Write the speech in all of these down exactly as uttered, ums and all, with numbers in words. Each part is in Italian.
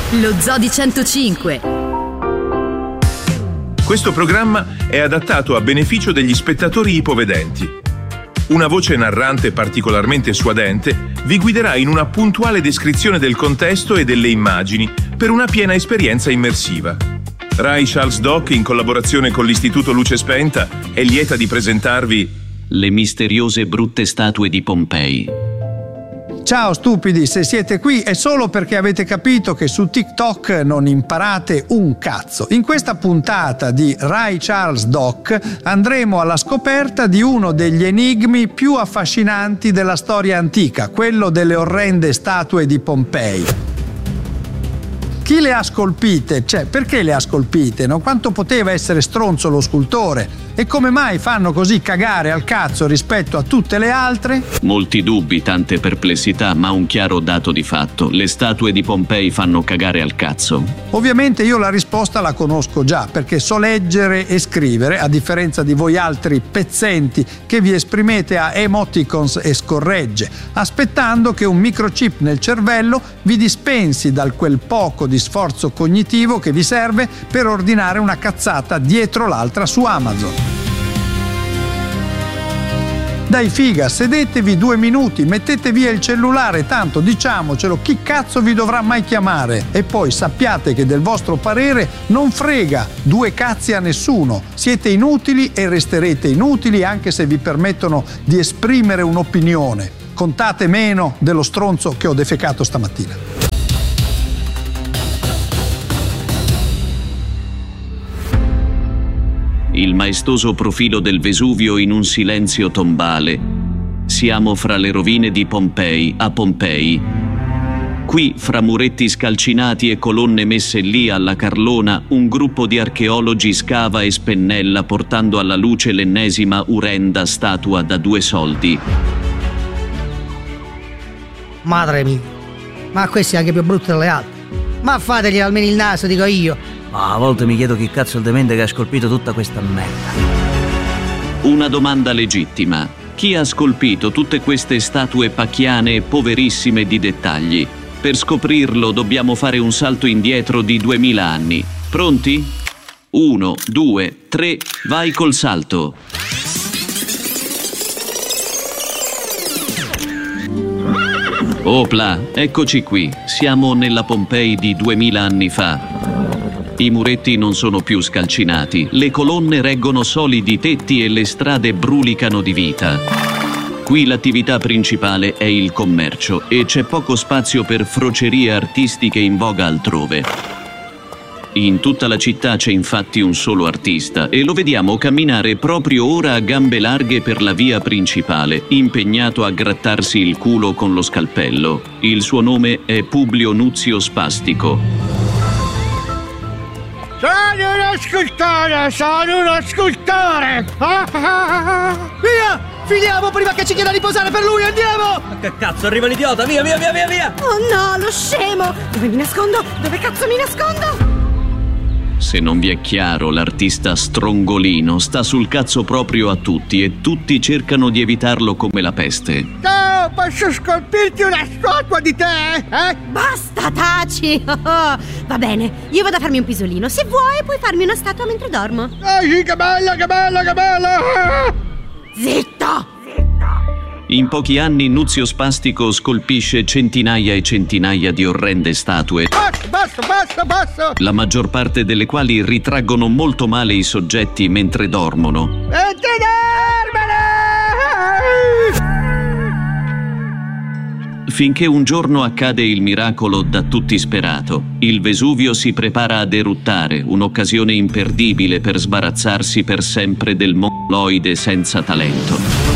Lo Zoo di centocinque. Questo programma è adattato a beneficio degli spettatori ipovedenti. Una voce narrante particolarmente suadente vi guiderà in una puntuale descrizione del contesto e delle immagini per una piena esperienza immersiva. Rai Charles Doc, in collaborazione con l'Istituto Luce Spenta, è lieta di presentarvi le misteriose brutte statue di Pompei. Ciao stupidi, se siete qui è solo perché avete capito che su TikTok non imparate un cazzo. In questa puntata di Rai Charles Doc andremo alla scoperta di uno degli enigmi più affascinanti della storia antica, quello delle orrende statue di Pompei. Chi le ha scolpite? Cioè, perché le ha scolpite? No? Quanto poteva essere stronzo lo scultore? E come mai fanno così cagare al cazzo rispetto a tutte le altre? Molti dubbi, tante perplessità, ma un chiaro dato di fatto. Le statue di Pompei fanno cagare al cazzo. Ovviamente io la risposta la conosco già, perché so leggere e scrivere, a differenza di voi altri pezzenti che vi esprimete a emoticons e scorregge, aspettando che un microchip nel cervello vi dispensi dal quel poco di sforzo cognitivo che vi serve per ordinare una cazzata dietro l'altra su Amazon. Dai figa, sedetevi due minuti, mettete via il cellulare, tanto diciamocelo, chi cazzo vi dovrà mai chiamare? E poi sappiate che del vostro parere non frega due cazzi a nessuno, siete inutili e resterete inutili anche se vi permettono di esprimere un'opinione. Contate meno dello stronzo che ho defecato stamattina. Il maestoso profilo del Vesuvio in un silenzio tombale. Siamo fra le rovine di Pompei, a Pompei. Qui, fra muretti scalcinati e colonne messe lì alla carlona, un gruppo di archeologi scava e spennella portando alla luce l'ennesima urenda statua da due soldi. Madre mia, ma questi è anche più brutti delle altre. Ma fategli almeno il naso, dico io. Ma a volte mi chiedo chi cazzo è il demente che ha scolpito tutta questa merda. Una domanda legittima. Chi ha scolpito tutte queste statue pacchiane e poverissime di dettagli? Per scoprirlo dobbiamo fare un salto indietro di duemila anni. Pronti? Uno, due, tre, vai col salto. Opla, eccoci qui. Siamo nella Pompei di duemila anni fa. I muretti non sono più scalcinati, le colonne reggono solidi tetti e le strade brulicano di vita. Qui l'attività principale è il commercio e c'è poco spazio per frocerie artistiche in voga altrove. In tutta la città c'è infatti un solo artista e lo vediamo camminare proprio ora a gambe larghe per la via principale, impegnato a grattarsi il culo con lo scalpello. Il suo nome è Publio Nuzio Spastico. Sono uno scultore, sono uno scultore! Via! Finiamo prima che ci chieda di posare per lui, andiamo! Ma che cazzo, arriva l'idiota, via, via, via, via, via! Oh no, lo scemo! Dove mi nascondo? Dove cazzo mi nascondo? Se non vi è chiaro, l'artista strongolino sta sul cazzo proprio a tutti e tutti cercano di evitarlo come la peste. Ciao, posso scolpirti una statua di te? Eh? Basta, taci! Va bene, io vado a farmi un pisolino. Se vuoi puoi farmi una statua mentre dormo. Ah sì, che bella, che bella, che bella! Zitto! In pochi anni Nuzio Spastico scolpisce centinaia e centinaia di orrende statue. Basta, basta, basta, basta! La maggior parte delle quali ritraggono molto male i soggetti mentre dormono. Mentre dormono! Finché un giorno accade il miracolo da tutti sperato. Il Vesuvio si prepara ad eruttare, un'occasione imperdibile per sbarazzarsi per sempre del mongoloide senza talento.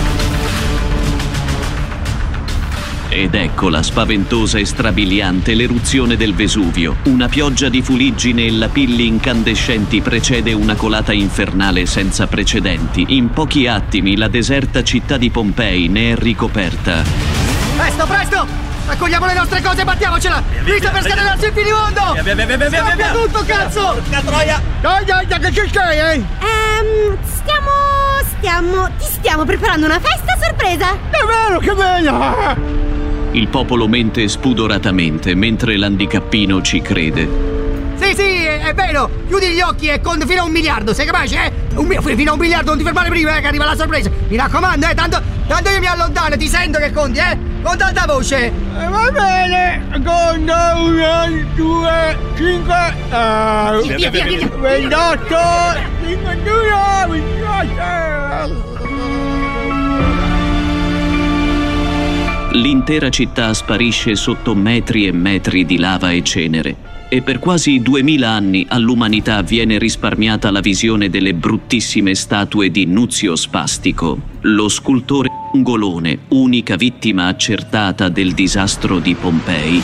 Ed ecco la spaventosa e strabiliante l'eruzione del Vesuvio. Una pioggia di fuliggine e lapilli incandescenti precede una colata infernale senza precedenti. In pochi attimi la deserta città di Pompei ne è ricoperta. Presto, presto! Raccogliamo le nostre cose e battiamocela! Vista per scatenarsi il finimondo! Via, via, via, via, via, via, via. tutto, cazzo! Porca troia! Dai, dai, dai, che ci stai, eh? Ehm, stiamo... stiamo... ti stiamo preparando una festa a sorpresa! Davvero, che bella! Il popolo mente spudoratamente, mentre l'handicappino ci crede. Sì, sì, è, è vero. Chiudi gli occhi e conti fino a un miliardo, sei capace, eh? Un, fino a un miliardo, non ti fermare prima, eh, che arriva la sorpresa. Mi raccomando, eh, tanto, tanto io mi allontano, ti sento che conti, eh? Conta alta voce. Eh, va bene, conta uno, due, cinque, uh, Via, via, via, via. ventotto, cinquantadue, ventotto. L'intera città sparisce sotto metri e metri di lava e cenere. E per quasi duemila anni all'umanità viene risparmiata la visione delle bruttissime statue di Nunzio Spastico, lo scultore mongolone, unica vittima accertata del disastro di Pompei.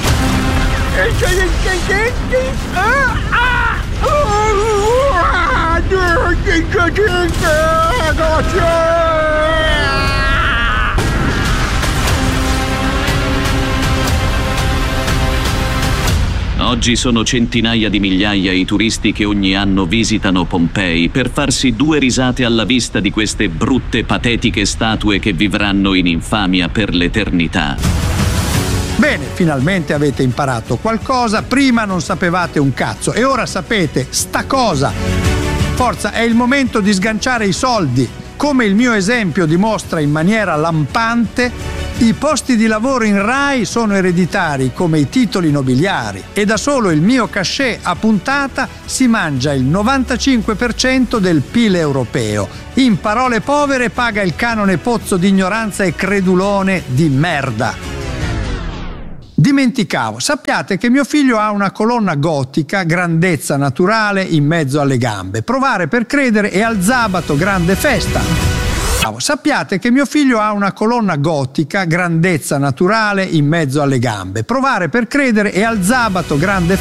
Oggi sono centinaia di migliaia i turisti che ogni anno visitano Pompei per farsi due risate alla vista di queste brutte, patetiche statue che vivranno in infamia per l'eternità. Bene, finalmente avete imparato qualcosa, prima non sapevate un cazzo e ora sapete sta cosa. Forza, è il momento di sganciare i soldi. Come il mio esempio dimostra in maniera lampante, i posti di lavoro in Rai sono ereditari come i titoli nobiliari e da solo il mio cachet a puntata si mangia il novantacinque per cento del P I L europeo. In parole povere paga il canone pozzo di ignoranza e credulone di merda. Dimenticavo, sappiate che mio figlio ha una colonna gotica, grandezza naturale in mezzo alle gambe. Provare per credere e al sabato grande festa. Sappiate che mio figlio ha una colonna gotica, grandezza naturale in mezzo alle gambe. Provare per credere e al sabato grande